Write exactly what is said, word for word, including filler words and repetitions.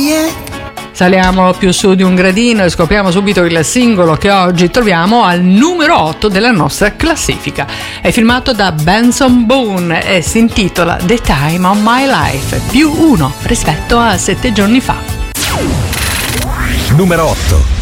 Saliamo più su di un gradino e scopriamo subito il singolo che oggi troviamo al numero otto della nostra classifica. È firmato da Benson Boone e si intitola The Time of My Life, più uno rispetto a sette giorni fa. Numero otto.